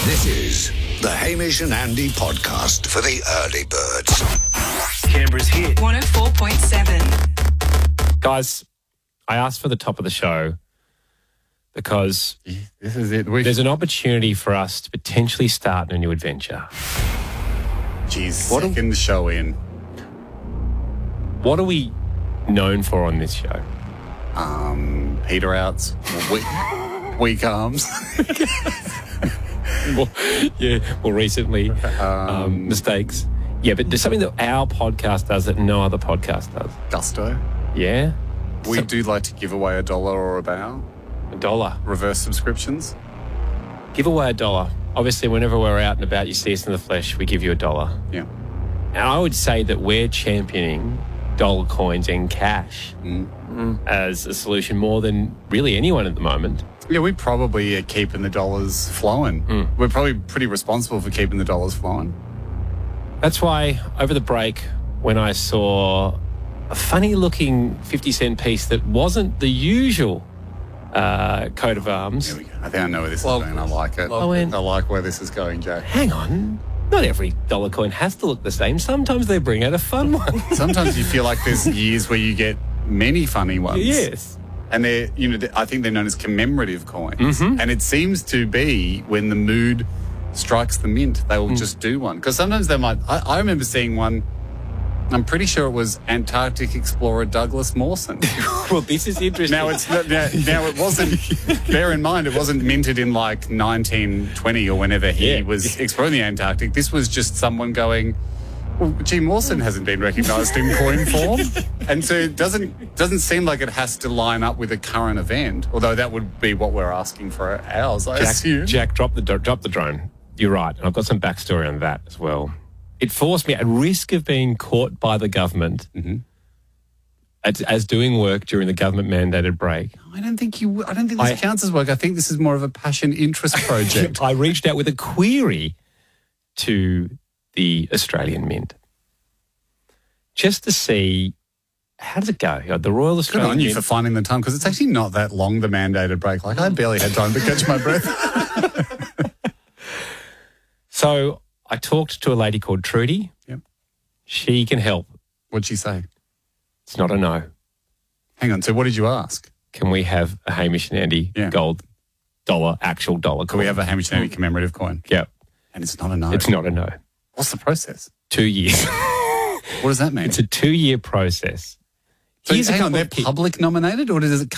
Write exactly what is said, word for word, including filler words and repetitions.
This is the Hamish and Andy podcast for the early birds. Canberra's hit. one oh four point seven. Guys, I asked for the top of the show because This is it. We, there's an opportunity for us to potentially start a new adventure. Geez, What a- second show in. What are we known for on this show? Um, Peter outs, weak, weak arms. More, yeah, more recently, um, mistakes. Yeah, but there's something that our podcast does that no other podcast does. Gusto. Yeah? We So- do like to give away a dollar or a bow. A dollar. Reverse subscriptions. Give away a dollar. Obviously, whenever we're out and about, you see us in the flesh, we give you a dollar. Yeah. And I would say that we're championing dollar coins and cash Mm. as a solution more than really anyone at the moment. Yeah, we probably are keeping the dollars flowing. Mm. We're probably pretty responsible for keeping the dollars flowing. That's why over the break, when I saw a funny-looking fifty cent piece that wasn't the usual uh, coat of arms, There we go. I think I know where this Well, is going. I like it. I went- I like where this is going, Jack. hang on, not every dollar coin has to look the same. Sometimes they bring out a fun one. Sometimes you feel like there's years where you get many funny ones. Yes. And they're, you know, I think they're known as commemorative coins. Mm-hmm. And it seems to be when the mood strikes the mint, they will Mm. just do one. Because sometimes they might, I, I remember seeing one, I'm pretty sure it was Antarctic explorer Douglas Mawson. Well, this is interesting. Now it's not, now, now it wasn't, bear in mind, it wasn't minted in like nineteen twenty or whenever he Yeah. was exploring the Antarctic. This was just someone going, well, G. Mawson hasn't been recognised in coin form. And so it doesn't doesn't seem like it has to line up with a current event, although that would be what we're asking for ours, I Jack, assume. Jack, drop the drop the drone. You're right, and I've got some backstory on that as well. It forced me, at risk of being caught by the government, Mm-hmm. as, as doing work during the government mandated break. I don't think you. I don't think this I- counts as work. I think this is more of a passion interest project. I reached out with a query to the Australian Mint just to see how does it go. You know, the Royal Good Australian on you Mint. for finding the time, because it's actually not that long, the mandated break. Like, I barely had time to catch my breath. So I talked to a lady called Trudy. Yep. She can help. What'd she say? It's not a no. Hang on. So what did you ask? Can we have a Hamish and Andy Yeah. gold dollar, actual dollar Can we coin? have a Hamish and Andy commemorative coin? Yeah. And it's not a no. It's not a no. What's the process? Two years. What does that mean? It's a two-year process. so Here's a hang on, couple they're of key- public nominated, or does it